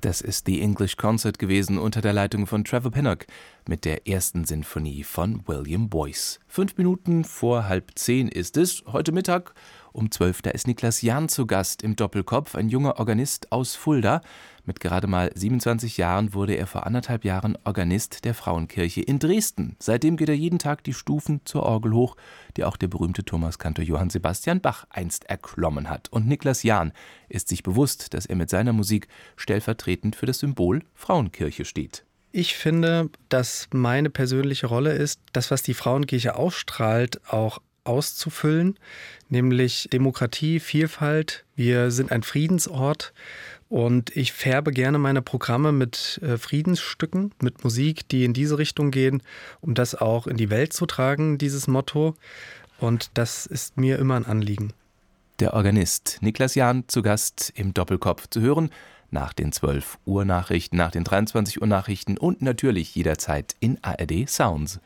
Das ist The English Concert gewesen unter der Leitung von Trevor Pinnock mit der ersten Sinfonie von William Boyce. 5 Minuten vor 9:30 ist es. Heute Mittag um 12 da ist Niklas Jahn zu Gast im Doppelkopf, ein junger Organist aus Fulda. Mit gerade mal 27 Jahren wurde er vor 1,5 Jahren Organist der Frauenkirche in Dresden. Seitdem geht er jeden Tag die Stufen zur Orgel hoch, die auch der berühmte Thomaskantor Johann Sebastian Bach einst erklommen hat. Und Niklas Jahn ist sich bewusst, dass er mit seiner Musik stellvertretend für das Symbol Frauenkirche steht. Ich finde, dass meine persönliche Rolle ist, das, was die Frauenkirche ausstrahlt, auch auszufüllen, nämlich Demokratie, Vielfalt. Wir sind ein Friedensort und ich färbe gerne meine Programme mit Friedensstücken, mit Musik, die in diese Richtung gehen, um das auch in die Welt zu tragen, dieses Motto. Und das ist mir immer ein Anliegen. Der Organist Niklas Jahn zu Gast im Doppelkopf zu hören, nach den 12 Uhr Nachrichten, nach den 23 Uhr Nachrichten und natürlich jederzeit in ARD Sounds.